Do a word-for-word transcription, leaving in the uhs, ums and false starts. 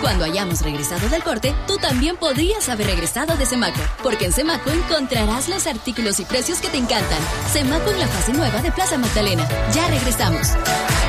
Cuando hayamos regresado del corte, tú también podrías haber regresado de Semaco, porque en Semaco encontrarás los artículos y precios que te encantan. Semaco en la fase nueva de Plaza Magdalena. Ya regresamos.